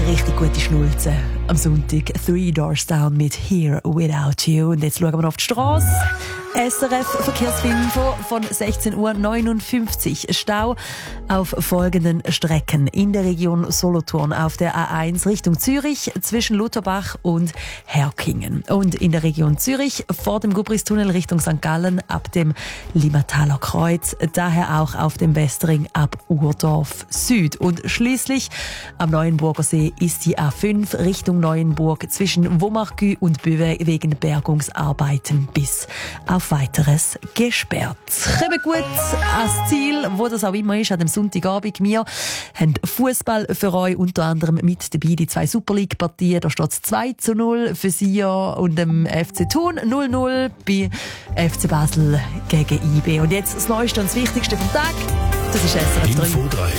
richtig gute Schnulze. Am Sonntag 3 Doors Down mit Here Without You. Und jetzt schauen wir auf die Straße. SRF Verkehrsfinfo von 16:59 Uhr. Stau auf folgenden Strecken. In der Region Solothurn auf der A1 Richtung Zürich zwischen Lutherbach und Herkingen. Und in der Region Zürich vor dem Gubristunnel Richtung St. Gallen ab dem Limmataler Kreuz. Daher auch auf dem Westring ab Urdorf Süd. Und schließlich am Neuenburger See ist die A5 Richtung Neuenburg zwischen Wommarkü und Büwe wegen Bergungsarbeiten bis auf Weiteres gesperrt. Kommen gut ans Ziel, wo das auch immer ist, an dem Sonntagabend. Wir haben Fußball für euch, unter anderem mit dabei die 2 Super League-Partien. Da steht es 2:0 für Sion und dem FC Thun, 0:0 bei FC Basel gegen IB. Und jetzt das Neueste und das Wichtigste vom Tag, das ist SRF 3. Info 3.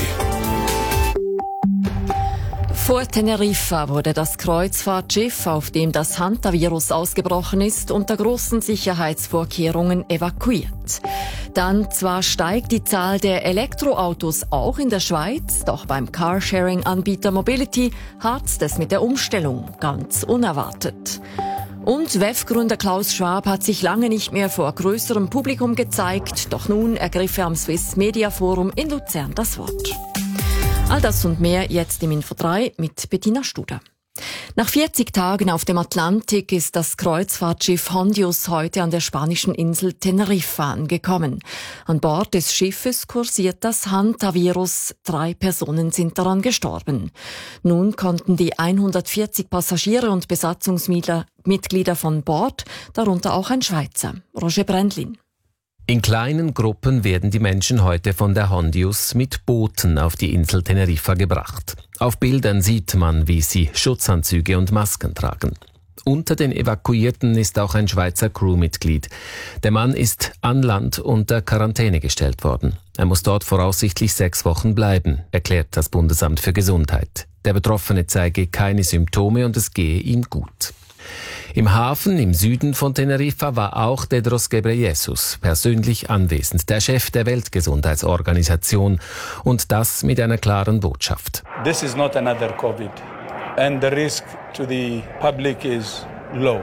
Vor Teneriffa wurde das Kreuzfahrtschiff, auf dem das Hantavirus ausgebrochen ist, unter großen Sicherheitsvorkehrungen evakuiert. Dann zwar steigt die Zahl der Elektroautos auch in der Schweiz, doch beim Carsharing-Anbieter Mobility harzt es mit der Umstellung ganz unerwartet. Und WEF-Gründer Klaus Schwab hat sich lange nicht mehr vor größerem Publikum gezeigt, doch nun ergriff er am Swiss Media Forum in Luzern das Wort. All das und mehr jetzt im Info 3 mit Bettina Studer. Nach 40 Tagen auf dem Atlantik ist das Kreuzfahrtschiff Hondius heute an der spanischen Insel Teneriffa angekommen. An Bord des Schiffes kursiert das Hantavirus. 3 Personen sind daran gestorben. Nun konnten die 140 Passagiere und Besatzungsmitglieder von Bord, darunter auch ein Schweizer, Roger Brändlin. In kleinen Gruppen werden die Menschen heute von der Hondius mit Booten auf die Insel Teneriffa gebracht. Auf Bildern sieht man, wie sie Schutzanzüge und Masken tragen. Unter den Evakuierten ist auch ein Schweizer Crewmitglied. Der Mann ist an Land unter Quarantäne gestellt worden. Er muss dort voraussichtlich 6 Wochen bleiben, erklärt das Bundesamt für Gesundheit. Der Betroffene zeige keine Symptome und es gehe ihm gut. Im Hafen im Süden von Teneriffa war auch Tedros Ghebreyesus persönlich anwesend, der Chef der Weltgesundheitsorganisation, und das mit einer klaren Botschaft. This is not another COVID and the risk to the public is low.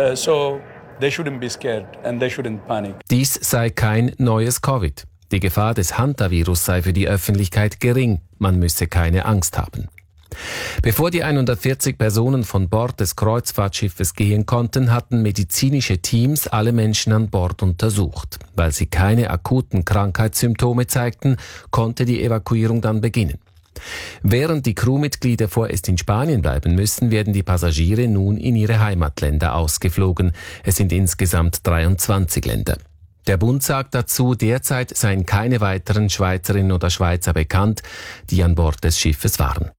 So they shouldn't be scared and they shouldn't panic. Dies sei kein neues Covid. Die Gefahr des Hantavirus sei für die Öffentlichkeit gering. Man müsse keine Angst haben. Bevor die 140 Personen von Bord des Kreuzfahrtschiffes gehen konnten, hatten medizinische Teams alle Menschen an Bord untersucht. Weil sie keine akuten Krankheitssymptome zeigten, konnte die Evakuierung dann beginnen. Während die Crewmitglieder vorerst in Spanien bleiben müssen, werden die Passagiere nun in ihre Heimatländer ausgeflogen. Es sind insgesamt 23 Länder. Der Bund sagt dazu, derzeit seien keine weiteren Schweizerinnen oder Schweizer bekannt, die an Bord des Schiffes waren.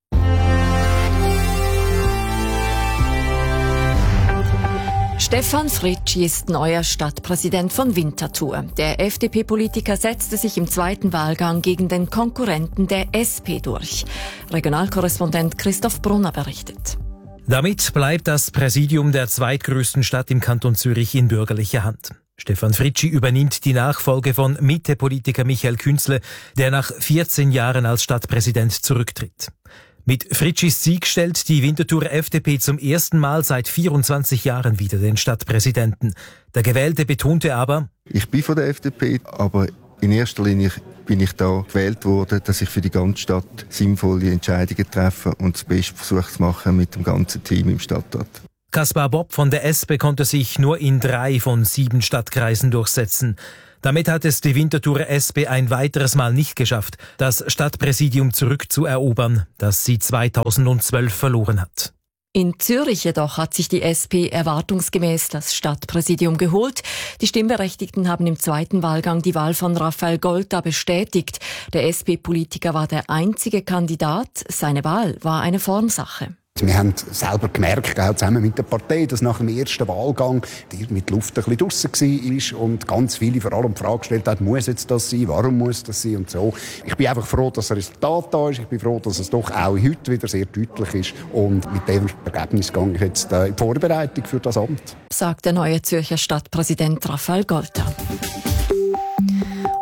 Stefan Fritschi ist neuer Stadtpräsident von Winterthur. Der FDP-Politiker setzte sich im 2. Wahlgang gegen den Konkurrenten der SP durch. Regionalkorrespondent Christoph Brunner berichtet. Damit bleibt das Präsidium der zweitgrößten Stadt im Kanton Zürich in bürgerlicher Hand. Stefan Fritschi übernimmt die Nachfolge von Mitte-Politiker Michael Künzle, der nach 14 Jahren als Stadtpräsident zurücktritt. Mit Fritschis Sieg stellt die Winterthurer FDP zum ersten Mal seit 24 Jahren wieder den Stadtpräsidenten. Der Gewählte betonte aber: Ich bin von der FDP, aber in erster Linie bin ich da gewählt worden, dass ich für die ganze Stadt sinnvolle Entscheidungen treffe und das Beste versuche zu machen mit dem ganzen Team im Stadtrat. Kaspar Bob von der SP konnte sich nur in 3 von 7 Stadtkreisen durchsetzen. Damit hat es die Winterthurer SP ein weiteres Mal nicht geschafft, das Stadtpräsidium zurückzuerobern, das sie 2012 verloren hat. In Zürich jedoch hat sich die SP erwartungsgemäß das Stadtpräsidium geholt. Die Stimmberechtigten haben im 2. Wahlgang die Wahl von Raphael Golta bestätigt. Der SP-Politiker war der einzige Kandidat. Seine Wahl war eine Formsache. Wir haben selber gemerkt, auch zusammen mit der Partei, dass nach dem ersten Wahlgang die Luft ein bisschen draussen war und ganz viele vor allem die Frage gestellt haben, muss jetzt das sein, warum muss das sein und so. Ich bin einfach froh, dass das Resultat da ist. Ich bin froh, dass es doch auch heute wieder sehr deutlich ist. Und mit dem Ergebnis gehe ich jetzt in die Vorbereitung für das Amt. Sagt der neue Zürcher Stadtpräsident Raphael Golta.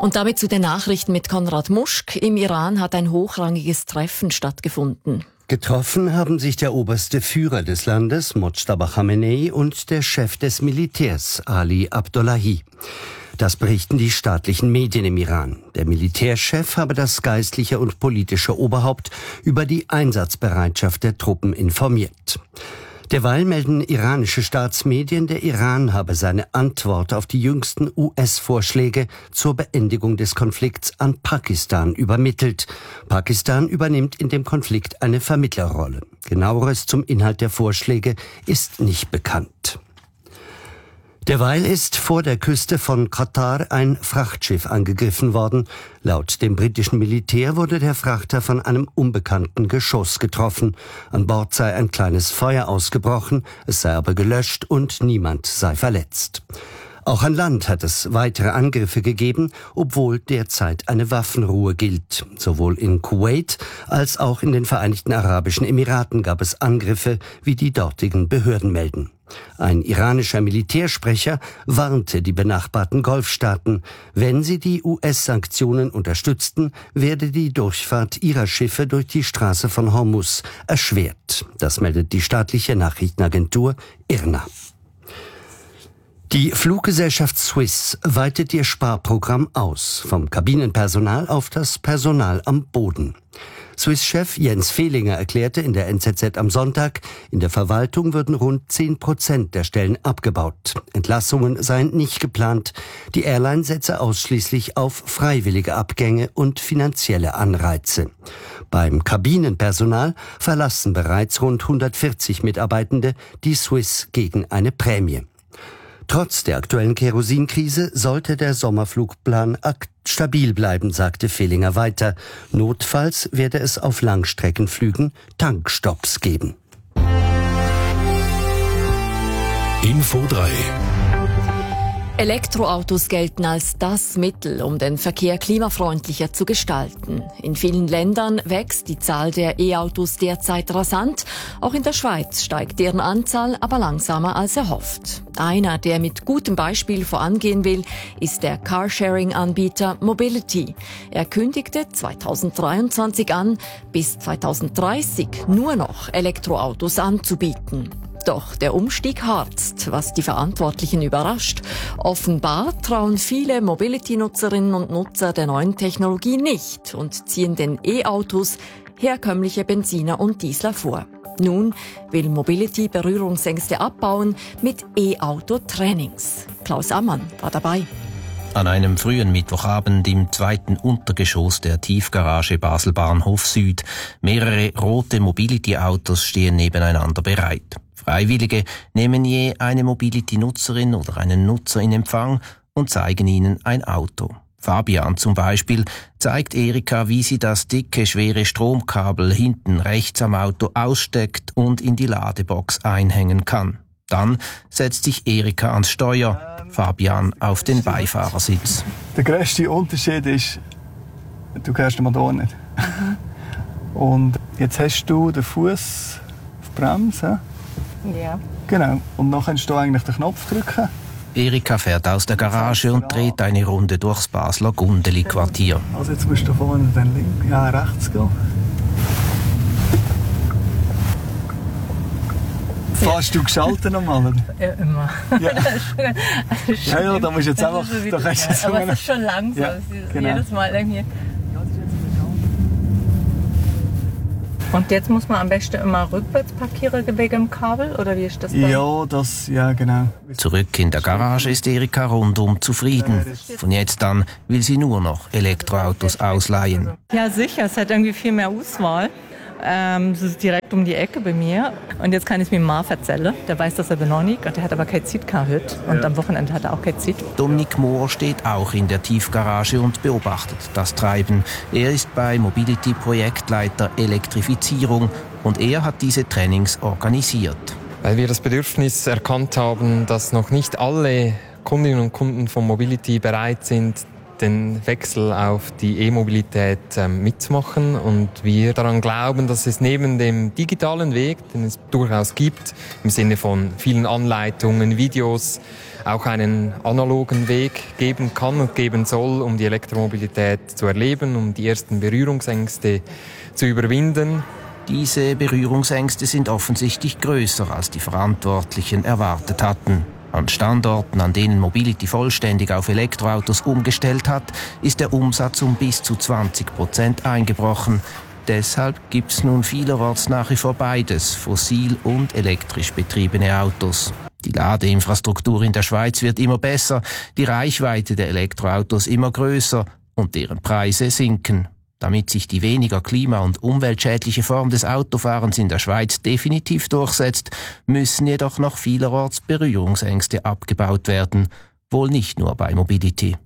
Und damit zu den Nachrichten mit Konrad Muschk. Im Iran hat ein hochrangiges Treffen stattgefunden. Getroffen haben sich der oberste Führer des Landes, Mojtaba Khamenei, und der Chef des Militärs, Ali Abdullahi. Das berichten die staatlichen Medien im Iran. Der Militärchef habe das geistliche und politische Oberhaupt über die Einsatzbereitschaft der Truppen informiert. Derweil melden iranische Staatsmedien, der Iran habe seine Antwort auf die jüngsten US-Vorschläge zur Beendigung des Konflikts an Pakistan übermittelt. Pakistan übernimmt in dem Konflikt eine Vermittlerrolle. Genaueres zum Inhalt der Vorschläge ist nicht bekannt. Derweil ist vor der Küste von Katar ein Frachtschiff angegriffen worden. Laut dem britischen Militär wurde der Frachter von einem unbekannten Geschoss getroffen. An Bord sei ein kleines Feuer ausgebrochen, es sei aber gelöscht und niemand sei verletzt. Auch an Land hat es weitere Angriffe gegeben, obwohl derzeit eine Waffenruhe gilt. Sowohl in Kuwait als auch in den Vereinigten Arabischen Emiraten gab es Angriffe, wie die dortigen Behörden melden. Ein iranischer Militärsprecher warnte die benachbarten Golfstaaten. Wenn sie die US-Sanktionen unterstützten, werde die Durchfahrt ihrer Schiffe durch die Straße von Hormuz erschwert. Das meldet die staatliche Nachrichtenagentur IRNA. Die Fluggesellschaft Swiss weitet ihr Sparprogramm aus, vom Kabinenpersonal auf das Personal am Boden. Swiss-Chef Jens Fehlinger erklärte in der NZZ am Sonntag, in der Verwaltung würden rund 10% der Stellen abgebaut. Entlassungen seien nicht geplant. Die Airline setze ausschließlich auf freiwillige Abgänge und finanzielle Anreize. Beim Kabinenpersonal verlassen bereits rund 140 Mitarbeitende die Swiss gegen eine Prämie. Trotz der aktuellen Kerosinkrise sollte der Sommerflugplan stabil bleiben, sagte Fehlinger weiter. Notfalls werde es auf Langstreckenflügen Tankstopps geben. Info 3. Elektroautos gelten als das Mittel, um den Verkehr klimafreundlicher zu gestalten. In vielen Ländern wächst die Zahl der E-Autos derzeit rasant. Auch in der Schweiz steigt deren Anzahl, aber langsamer als erhofft. Einer, der mit gutem Beispiel vorangehen will, ist der Carsharing-Anbieter Mobility. Er kündigte 2023 an, bis 2030 nur noch Elektroautos anzubieten. Doch der Umstieg harzt, was die Verantwortlichen überrascht. Offenbar trauen viele Mobility-Nutzerinnen und Nutzer der neuen Technologie nicht und ziehen den E-Autos herkömmliche Benziner und Diesler vor. Nun will Mobility Berührungsängste abbauen mit E-Auto-Trainings. Klaus Ammann war dabei. An einem frühen Mittwochabend im zweiten Untergeschoss der Tiefgarage Basel Bahnhof Süd. Mehrere rote Mobility-Autos stehen nebeneinander bereit. Freiwillige nehmen je eine Mobility-Nutzerin oder einen Nutzer in Empfang und zeigen ihnen ein Auto. Fabian zum Beispiel zeigt Erika, wie sie das dicke, schwere Stromkabel hinten rechts am Auto aussteckt und in die Ladebox einhängen kann. Dann setzt sich Erika ans Steuer, Fabian auf den Beifahrersitz. Der grösste Unterschied ist, du hörst den Motor nicht. Und jetzt hast du den Fuß auf die Bremse. Ja. Genau. Und dann kannst du eigentlich den Knopf drücken. Erika fährt aus der Garage und dreht eine Runde durchs Basler Gundeli-Quartier. Also jetzt musst du vorne dann links, ja, rechts gehen. Fährst du geschaltet nochmal? Ja, immer. Ja, ja, da musst du jetzt einfach... Da kannst jetzt aber es ist schon langsam. Ja, genau. Jedes Mal irgendwie... Und jetzt muss man am besten immer rückwärts parkieren wegen dem Kabel, oder wie ist das dann? Ja, genau. Zurück in der Garage ist Erika rundum zufrieden. Von jetzt an will sie nur noch Elektroautos ausleihen. Ja, sicher. Es hat irgendwie viel mehr Auswahl. Es ist direkt um die Ecke bei mir. Und jetzt kann ich es mit Marv erzählen. Der weiß das aber noch nicht. Der hat aber keine Zeit gehabt. Und am Wochenende hat er auch keine Zeit. Dominik Mohr steht auch in der Tiefgarage und beobachtet das Treiben. Er ist bei Mobility Projektleiter Elektrifizierung und er hat diese Trainings organisiert. Weil wir das Bedürfnis erkannt haben, dass noch nicht alle Kundinnen und Kunden von Mobility bereit sind, den Wechsel auf die E-Mobilität mitzumachen. Und wir daran glauben, dass es neben dem digitalen Weg, den es durchaus gibt, im Sinne von vielen Anleitungen, Videos, auch einen analogen Weg geben kann und geben soll, um die Elektromobilität zu erleben, um die ersten Berührungsängste zu überwinden. Diese Berührungsängste sind offensichtlich größer, als die Verantwortlichen erwartet hatten. An Standorten, an denen Mobility vollständig auf Elektroautos umgestellt hat, ist der Umsatz um bis zu 20% eingebrochen. Deshalb gibt es nun vielerorts nach wie vor beides, fossil- und elektrisch betriebene Autos. Die Ladeinfrastruktur in der Schweiz wird immer besser, die Reichweite der Elektroautos immer größer und deren Preise sinken. Damit sich die weniger klima- und umweltschädliche Form des Autofahrens in der Schweiz definitiv durchsetzt, müssen jedoch noch vielerorts Berührungsängste abgebaut werden. Wohl nicht nur bei Mobility.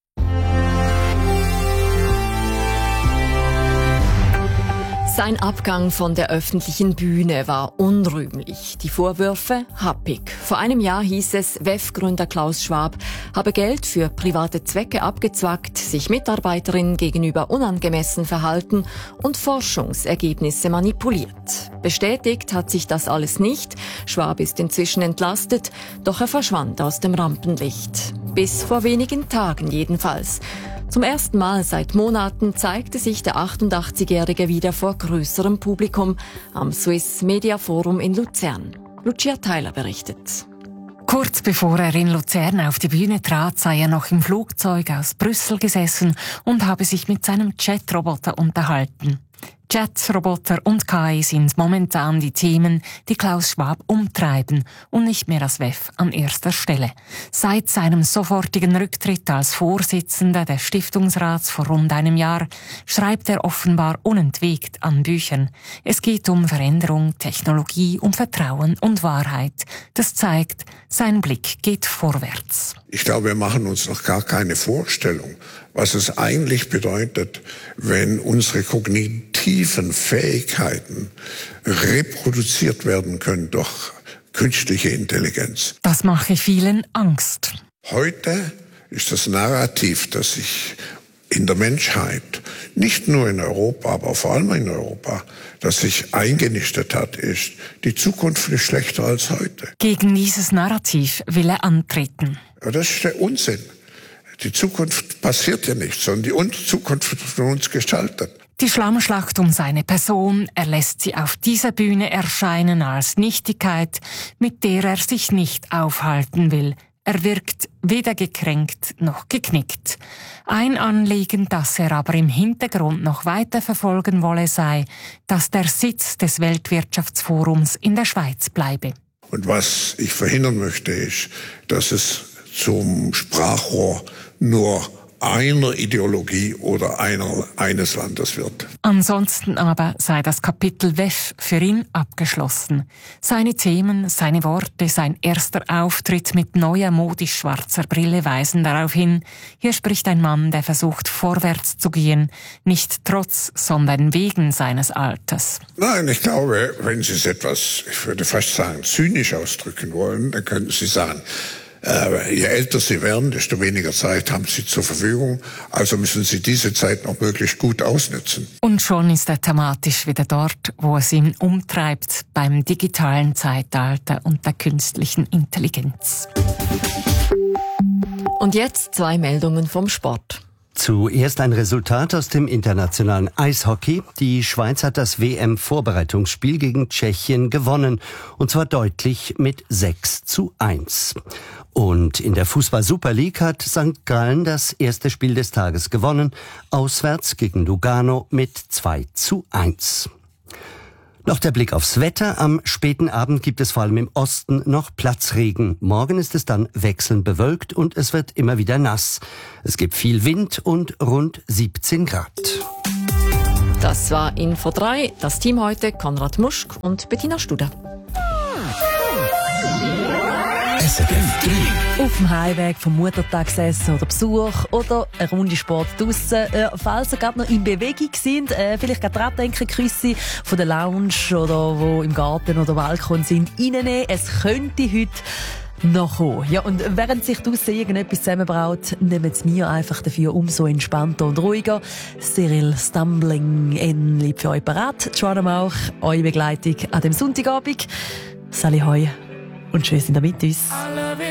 Sein Abgang von der öffentlichen Bühne war unrühmlich. Die Vorwürfe happig. Vor einem Jahr hieß es, WEF-Gründer Klaus Schwab habe Geld für private Zwecke abgezwackt, sich Mitarbeiterinnen gegenüber unangemessen verhalten und Forschungsergebnisse manipuliert. Bestätigt hat sich das alles nicht. Schwab ist inzwischen entlastet, doch er verschwand aus dem Rampenlicht. Bis vor wenigen Tagen jedenfalls. Zum ersten Mal seit Monaten zeigte sich der 88-Jährige wieder vor größerem Publikum am Swiss Media Forum in Luzern. Lucia Theiler berichtet. Kurz bevor er in Luzern auf die Bühne trat, sei er noch im Flugzeug aus Brüssel gesessen und habe sich mit seinem Chatroboter unterhalten. Chatroboter und KI sind momentan die Themen, die Klaus Schwab umtreiben und nicht mehr das WEF an erster Stelle. Seit seinem sofortigen Rücktritt als Vorsitzender des Stiftungsrats vor rund einem Jahr schreibt er offenbar unentwegt an Büchern. Es geht um Veränderung, Technologie, um Vertrauen und Wahrheit. Das zeigt, sein Blick geht vorwärts. Ich glaube, wir machen uns noch gar keine Vorstellung, was es eigentlich bedeutet, wenn unsere kognitiven Fähigkeiten reproduziert werden können durch künstliche Intelligenz. Das mache vielen Angst. Heute ist das Narrativ, das sich in der Menschheit, nicht nur in Europa, aber vor allem in Europa, das sich eingenistet hat, ist, die Zukunft ist schlechter als heute. Gegen dieses Narrativ will er antreten. Ja, das ist der Unsinn. Die Zukunft passiert ja nicht, sondern die Zukunft wird von uns gestaltet. Die Schlammschlacht um seine Person, er lässt sie auf dieser Bühne erscheinen als Nichtigkeit, mit der er sich nicht aufhalten will. Er wirkt weder gekränkt noch geknickt. Ein Anliegen, das er aber im Hintergrund noch weiter verfolgen wolle, sei, dass der Sitz des Weltwirtschaftsforums in der Schweiz bleibe. Und was ich verhindern möchte, ist, dass es zum Sprachrohr nur einer Ideologie oder eines Landes wird. Ansonsten aber sei das Kapitel WEF für ihn abgeschlossen. Seine Themen, seine Worte, sein erster Auftritt mit neuer modisch schwarzer Brille weisen darauf hin, hier spricht ein Mann, der versucht vorwärts zu gehen, nicht trotz, sondern wegen seines Alters. Nein, ich glaube, wenn Sie es etwas, ich würde fast sagen, zynisch ausdrücken wollen, dann könnten Sie sagen, je älter Sie werden, desto weniger Zeit haben Sie zur Verfügung. Also müssen Sie diese Zeit noch möglichst gut ausnutzen. Und schon ist er thematisch wieder dort, wo es ihn umtreibt, beim digitalen Zeitalter und der künstlichen Intelligenz. Und jetzt 2 Meldungen vom Sport. Zuerst ein Resultat aus dem internationalen Eishockey. Die Schweiz hat das WM-Vorbereitungsspiel gegen Tschechien gewonnen. Und zwar deutlich mit 6:1. Und in der Fußball-Super League hat St. Gallen das erste Spiel des Tages gewonnen. Auswärts gegen Lugano mit 2:1. Noch der Blick aufs Wetter. Am späten Abend gibt es vor allem im Osten noch Platzregen. Morgen ist es dann wechselnd bewölkt und es wird immer wieder nass. Es gibt viel Wind und rund 17 Grad. Das war Info 3. Das Team heute Konrad Muschk und Bettina Studer. SRF 3. Auf dem Heimweg vom Muttertagsessen oder Besuch oder eine Runde Sport draussen. Falls ihr gerade noch in Bewegung sind, vielleicht gerade dran denken, Küsse von der Lounge oder wo im Garten oder Balkon sind, reinnehmen. Es könnte heute nachkommen. Ja, und während sich draussen irgendetwas zusammenbraut, nehmen es mir einfach dafür umso entspannter und ruhiger. Cyril Stumbling in lieb für euch parat. Joanna Mauch, eure Begleitung an dem Sonntagabend. Sali hoi und schön sind ihr mit uns.